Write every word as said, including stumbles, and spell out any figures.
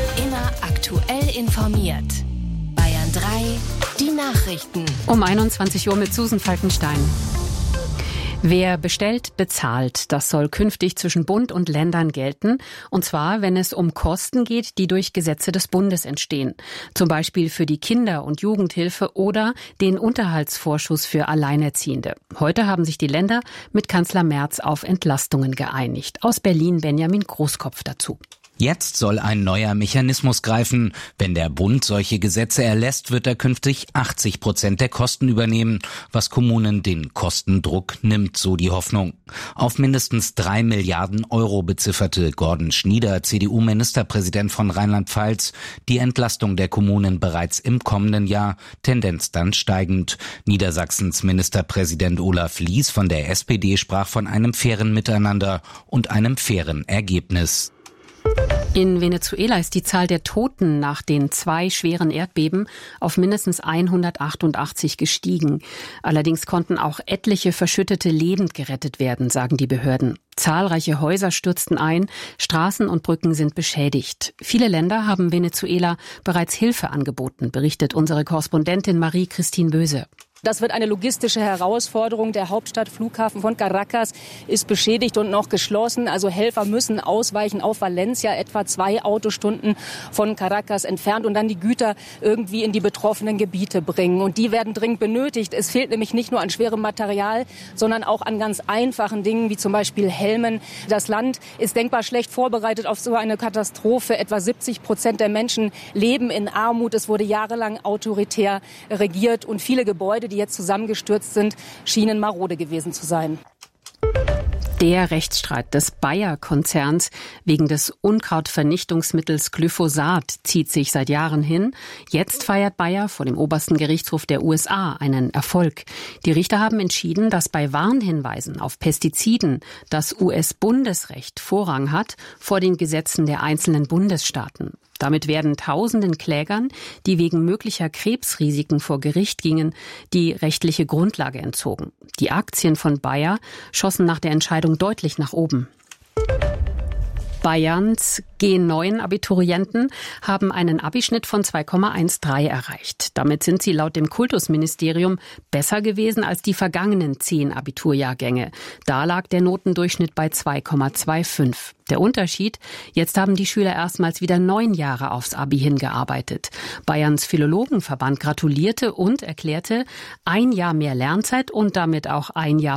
Immer aktuell informiert. Bayern drei, die Nachrichten. Um einundzwanzig Uhr mit Susan Falkenstein. Wer bestellt, bezahlt. Das soll künftig zwischen Bund und Ländern gelten. Und zwar, wenn es um Kosten geht, die durch Gesetze des Bundes entstehen. Zum Beispiel für die Kinder- und Jugendhilfe oder den Unterhaltsvorschuss für Alleinerziehende. Heute haben sich die Länder mit Kanzler Merz auf Entlastungen geeinigt. Aus Berlin Benjamin Großkopf dazu. Jetzt soll ein neuer Mechanismus greifen. Wenn der Bund solche Gesetze erlässt, wird er künftig achtzig Prozent der Kosten übernehmen, was Kommunen den Kostendruck nimmt, so die Hoffnung. Auf mindestens drei Milliarden Euro bezifferte Gordon Schnieder, C D U-Ministerpräsident von Rheinland-Pfalz, die Entlastung der Kommunen bereits im kommenden Jahr, Tendenz dann steigend. Niedersachsens Ministerpräsident Olaf Lies von der S P D sprach von einem fairen Miteinander und einem fairen Ergebnis. In Venezuela ist die Zahl der Toten nach den zwei schweren Erdbeben auf mindestens hundertachtundachtzig gestiegen. Allerdings konnten auch etliche Verschüttete lebend gerettet werden, sagen die Behörden. Zahlreiche Häuser stürzten ein, Straßen und Brücken sind beschädigt. Viele Länder haben Venezuela bereits Hilfe angeboten, berichtet unsere Korrespondentin Marie-Christine Böse. Das wird eine logistische Herausforderung. Der Hauptstadtflughafen von Caracas ist beschädigt und noch geschlossen. Also Helfer müssen ausweichen auf Valencia, etwa zwei Autostunden von Caracas entfernt, und dann die Güter irgendwie in die betroffenen Gebiete bringen. Und die werden dringend benötigt. Es fehlt nämlich nicht nur an schwerem Material, sondern auch an ganz einfachen Dingen, wie zum Beispiel Helmen. Das Land ist denkbar schlecht vorbereitet auf so eine Katastrophe. Etwa siebzig Prozent der Menschen leben in Armut. Es wurde jahrelang autoritär regiert und viele Gebäude, die jetzt zusammengestürzt sind, schienen marode gewesen zu sein. Der Rechtsstreit des Bayer-Konzerns wegen des Unkrautvernichtungsmittels Glyphosat zieht sich seit Jahren hin. Jetzt feiert Bayer vor dem obersten Gerichtshof der U S A einen Erfolg. Die Richter haben entschieden, dass bei Warnhinweisen auf Pestiziden das U S-Bundesrecht Vorrang hat vor den Gesetzen der einzelnen Bundesstaaten. Damit werden tausenden Klägern, die wegen möglicher Krebsrisiken vor Gericht gingen, die rechtliche Grundlage entzogen. Die Aktien von Bayer schossen nach der Entscheidung deutlich nach oben. Bayerns G neun Abiturienten haben einen Abischnitt von zwei Komma dreizehn erreicht. Damit sind sie laut dem Kultusministerium besser gewesen als die vergangenen zehn Abiturjahrgänge. Da lag der Notendurchschnitt bei zwei Komma fünfundzwanzig. Der Unterschied: Jetzt haben die Schüler erstmals wieder neun Jahre aufs Abi hingearbeitet. Bayerns Philologenverband gratulierte und erklärte, ein Jahr mehr Lernzeit und damit auch ein Jahr